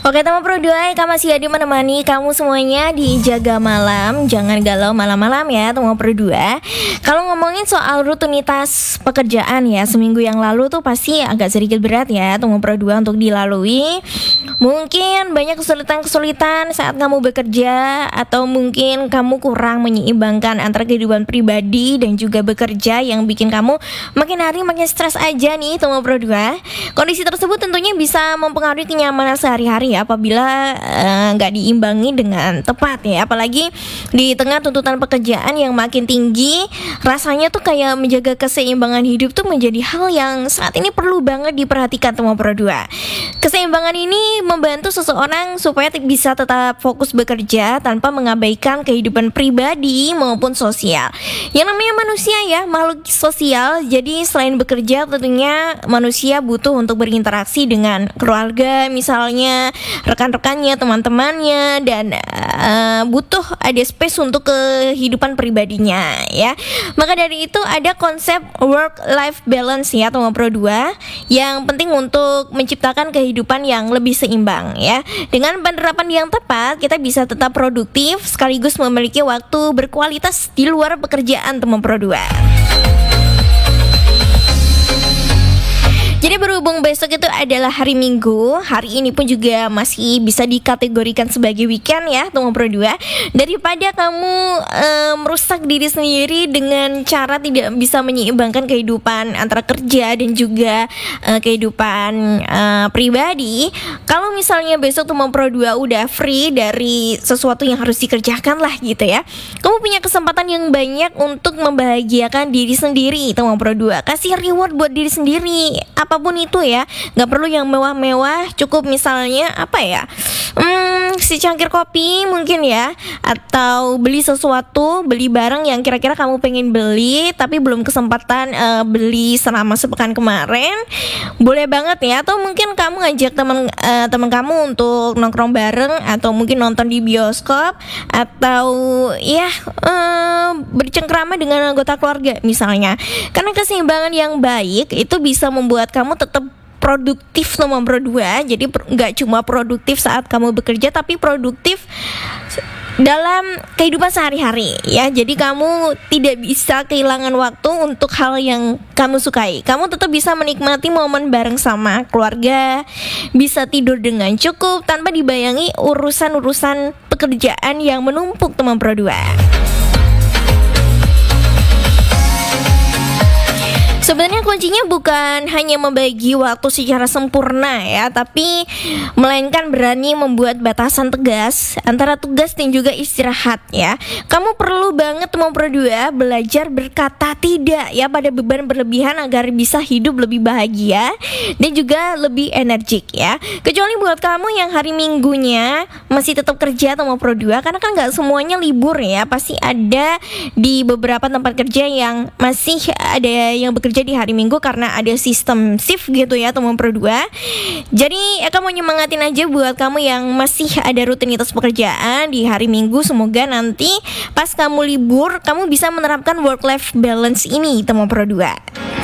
Oke teman Pro 2, Kak masih ada menemani kamu semuanya di Jaga Malam. Jangan galau malam-malam ya teman Pro 2. Kalau ngomongin soal rutinitas pekerjaan ya, seminggu yang lalu tuh pasti agak sedikit berat ya teman Pro 2 untuk dilalui. Mungkin banyak kesulitan-kesulitan saat kamu bekerja, atau mungkin kamu kurang menyeimbangkan antara kehidupan pribadi dan juga bekerja, yang bikin kamu makin hari makin stres aja nih teman Pro 2. Kondisi tersebut tentunya bisa mempengaruhi kenyamanan sehari-hari ya, apabila nggak diimbangi dengan tepat ya. Apalagi di tengah tuntutan pekerjaan yang makin tinggi, rasanya tuh kayak menjaga keseimbangan hidup tuh menjadi hal yang saat ini perlu banget diperhatikan teman Pro 2. Keseimbangan ini membantu seseorang supaya bisa tetap fokus bekerja tanpa mengabaikan kehidupan pribadi maupun sosial. Yang namanya manusia ya, makhluk sosial. Jadi selain bekerja, tentunya manusia butuh untuk berinteraksi dengan keluarga, misalnya rekan-rekannya, teman-temannya, dan butuh ada space untuk kehidupan pribadinya ya. Maka dari itu ada konsep work-life balance ya teman Pro 2, yang penting untuk menciptakan kehidupan yang lebih seimbang ya. Dengan penerapan yang tepat, kita bisa tetap produktif sekaligus memiliki waktu berkualitas di luar pekerjaan teman Pro 2. Jadi berhubung besok itu adalah hari Minggu, hari ini pun juga masih bisa dikategorikan sebagai weekend ya teman Pro 2. Daripada kamu merusak diri sendiri dengan cara tidak bisa menyeimbangkan kehidupan antara kerja dan juga kehidupan pribadi, kalau misalnya besok teman Pro 2 udah free dari sesuatu yang harus dikerjakan lah gitu ya, kamu punya kesempatan yang banyak untuk membahagiakan diri sendiri teman Pro 2. Kasih reward buat diri sendiri, apapun itu ya, nggak perlu yang mewah-mewah, cukup misalnya apa ya, secangkir kopi mungkin ya, atau beli sesuatu, beli barang yang kira-kira kamu pengen beli tapi belum kesempatan beli selama sepekan kemarin, boleh banget ya. Atau mungkin kamu ngajak teman kamu untuk nongkrong bareng, atau mungkin nonton di bioskop, atau ya bercengkrama dengan anggota keluarga misalnya. Karena keseimbangan yang baik itu bisa membuat kamu tetap produktif nomor 2. Jadi nggak cuma produktif saat kamu bekerja, tapi produktif dalam kehidupan sehari-hari ya. Jadi kamu tidak bisa kehilangan waktu untuk hal yang kamu sukai. Kamu tetap bisa menikmati momen bareng sama keluarga, bisa tidur dengan cukup tanpa dibayangi urusan-urusan pekerjaan yang menumpuk teman Pro 2. Sebenarnya kuncinya bukan hanya membagi waktu secara sempurna ya, tapi melainkan berani membuat batasan tegas antara tugas dan juga istirahat ya. Kamu perlu banget teman Pro 2 belajar berkata tidak ya pada beban berlebihan agar bisa hidup lebih bahagia dan juga lebih energik ya. Kecuali buat kamu yang hari Minggunya masih tetap kerja teman Pro 2, karena kan gak semuanya libur ya. Pasti ada di beberapa tempat kerja yang masih ada yang bekerja di hari Minggu karena ada sistem shift gitu ya teman Pro 2. Jadi aku mau nyemangatin aja buat kamu yang masih ada rutinitas pekerjaan di hari Minggu. Semoga nanti pas kamu libur kamu bisa menerapkan work life balance ini teman Pro 2.